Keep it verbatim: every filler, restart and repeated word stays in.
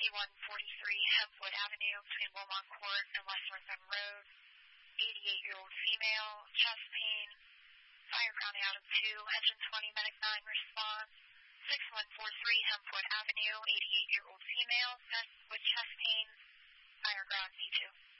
fifty-one forty-three Hempwood Avenue between Wilmont Court and West North End Road. eighty-eight-year-old female, chest pain. Fire grounding out of two, engine twenty, medic nine response. sixty-one forty-three Hempwood Avenue, eighty-eight-year-old female, with chest pain. Fire ground V two.